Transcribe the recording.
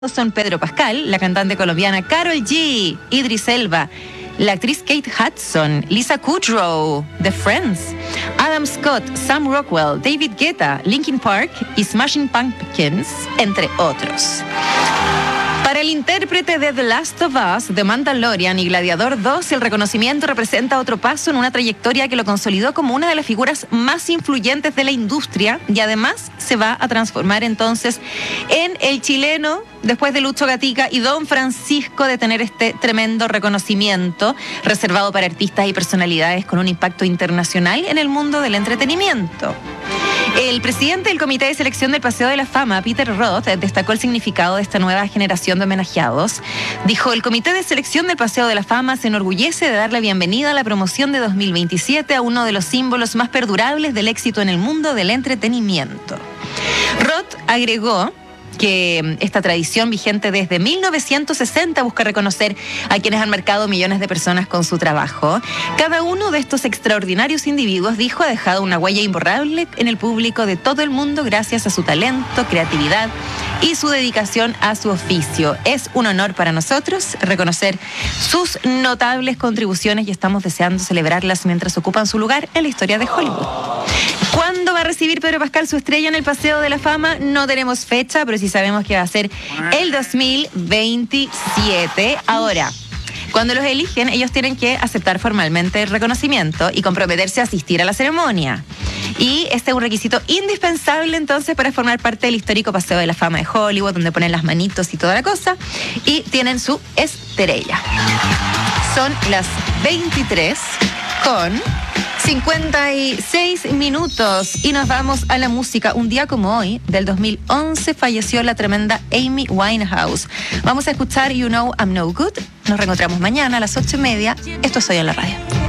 Son Pedro Pascal, la cantante colombiana Karol G, Idris Elba, la actriz Kate Hudson, Lisa Kudrow, The Friends, Adam Scott, Sam Rockwell, David Guetta, Linkin Park y Smashing Pumpkins, entre otros. Para el intérprete de The Last of Us, The Mandalorian y Gladiador 2, el reconocimiento representa otro paso en una trayectoria que lo consolidó como una de las figuras más influyentes de la industria y además se va a transformar entonces en el chileno, después de Lucho Gatica y Don Francisco, de tener este tremendo reconocimiento reservado para artistas y personalidades con un impacto internacional en el mundo del entretenimiento. El presidente del Comité de Selección del Paseo de la Fama, Peter Roth, destacó el significado de esta nueva generación de homenajeados. Dijo: el Comité de Selección del Paseo de la Fama se enorgullece de dar la bienvenida a la promoción de 2027 a uno de los símbolos más perdurables del éxito en el mundo del entretenimiento. Roth agregó que esta tradición, vigente desde 1960, busca reconocer a quienes han marcado millones de personas con su trabajo. Cada uno de estos extraordinarios individuos, dijo, ha dejado una huella imborrable en el público de todo el mundo gracias a su talento, creatividad y su dedicación a su oficio. Es un honor para nosotros reconocer sus notables contribuciones y estamos deseando celebrarlas mientras ocupan su lugar en la historia de Hollywood. ¿Cuándo va a recibir Pedro Pascal su estrella en el Paseo de la Fama? No tenemos fecha, pero sí sabemos que va a ser el 2027. Ahora, cuando los eligen, ellos tienen que aceptar formalmente el reconocimiento y comprometerse a asistir a la ceremonia. Y este es un requisito indispensable entonces para formar parte del histórico Paseo de la Fama de Hollywood, donde ponen las manitos y toda la cosa, y tienen su estrella. Son las 23:56 y nos vamos a la música. Un día como hoy, del 2011, falleció la tremenda Amy Winehouse. Vamos a escuchar You Know I'm No Good. Nos reencontramos mañana a las 8:30. Esto es Hoy en la Radio.